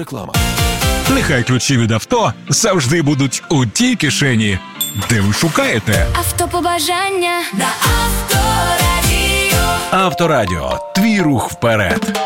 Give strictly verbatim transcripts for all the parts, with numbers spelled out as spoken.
реклама. Нехай ключі від авто завжди будуть у тій кишені, де ви шукаєте. Автопобажання на Авторадіо. Авторадіо. Твій рух вперед.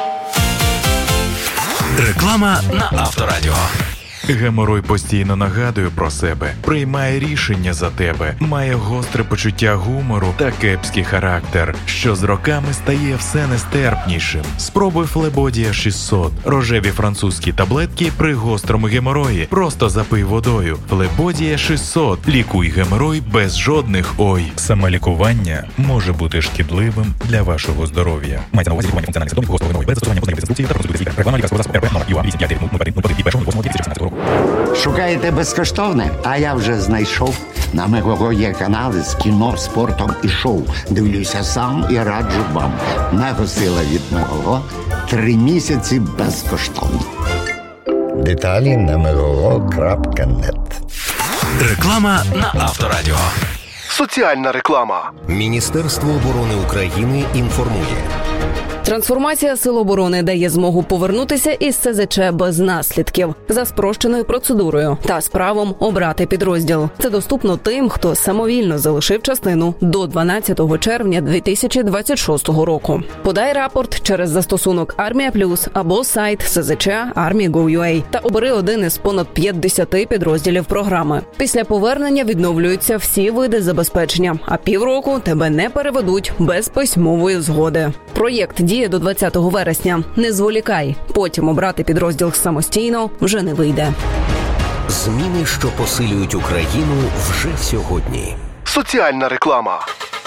Реклама на Авторадіо. Геморой постійно нагадує про себе, приймає рішення за тебе, має гостре почуття гумору та кепський характер, що з роками стає все нестерпнішим. Спробуй Флебодія шістсот. Рожеві французькі таблетки при гострому геморої. Просто запий водою. Флебодія шістсот. Лікуй геморой без жодних ой. Самолікування може бути шкідливим для вашого здоров'я. Мається на увазі лікування функціональних симптомів гострого геморою без застосування познайомих інструкції та консультації лікаря. Реклама лікарського засобу РП номер ю а вісім п'ять дев'ять нуль нуль один нуль першого восьмого дві тисячі шістнадцятого року. Шукаєте безкоштовне? А я вже знайшов. На Мегаго є канали з кіно, спортом і шоу. Дивлюся сам і раджу вам. Мегасила від Мегаго. Три місяці безкоштовно. Деталі на мегаго крапка нет. Реклама на Авторадіо. Соціальна реклама. Міністерство оборони України інформує. Трансформація Сил оборони дає змогу повернутися із ес зет че без наслідків, за спрощеною процедурою та з правом обрати підрозділ. Це доступно тим, хто самовільно залишив частину до дванадцятого червня дві тисячі двадцять шостого року. Подай рапорт через застосунок Армія Плюс або сайт ес зет че армія точка гов точка ю а та обери один із понад п'ятдесяти підрозділів програми. Після повернення відновлюються всі види забезпечення, а півроку тебе не переведуть без письмової згоди. Проєкт діє до двадцятого вересня. Не зволікай. Потім обрати підрозділ самостійно вже не вийде. Зміни, що посилюють Україну вже сьогодні. Соціальна реклама.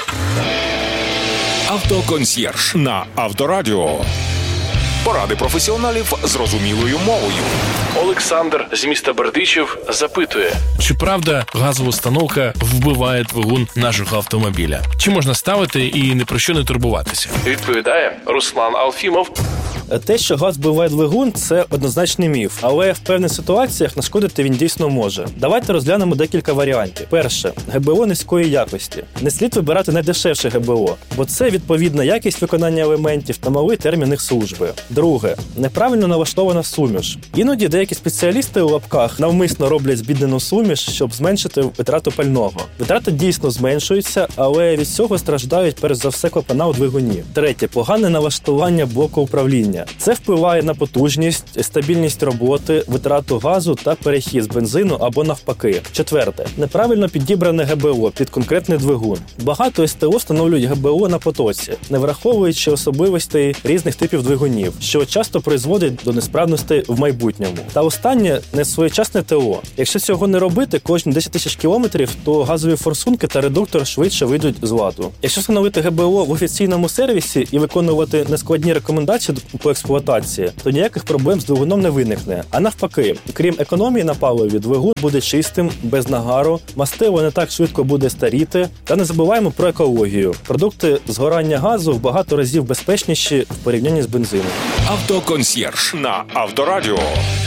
Автоконсьєрж на Авторадіо. Поради професіоналів зрозумілою мовою. Олександр з міста Бердичів запитує: чи правда газова установка вбиває двигун нашого автомобіля? Чи можна ставити і ні про що не турбуватися? Відповідає Руслан Алфімов. Те, що газ вбиває двигун, це однозначний міф, але в певних ситуаціях нашкодити він дійсно може. Давайте розглянемо декілька варіантів. Перше. ге бе о низької якості. Не слід вибирати найдешевше ге бе о, бо це відповідна якість виконання елементів та малий термін їх служби. Друге. Неправильно налаштована суміш. Іноді деякі спеціалісти у лапках навмисно роблять збіднену суміш, щоб зменшити витрату пального. Витрати дійсно зменшуються, але від цього страждають перш за все клапана у двигуні. Третє. Погане налаштування блоку управління. Це впливає на потужність, стабільність роботи, витрату газу та перехід з бензину або навпаки. Четверте. Неправильно підібране ге бе о під конкретний двигун. Багато ес те о встановлюють ге бе о на потоці, не враховуючи особливостей різних типів двигунів, що часто призводить до несправностей в майбутньому. Та останнє – несвоєчасне те о. Якщо цього не робити кожні десять тисяч кілометрів, то газові форсунки та редуктор швидше вийдуть з ладу. Якщо встановити ге бе о в офіційному сервісі і виконувати нескладні рекомендації по експлуатації, то ніяких проблем з двигуном не виникне. А навпаки, крім економії на паливі, двигун буде чистим, без нагару, мастило не так швидко буде старіти. Та не забуваємо про екологію. Продукти згорання газу в багато разів безпечніші в порівнянні з бензином. Автоконсьєрж на Авторадіо.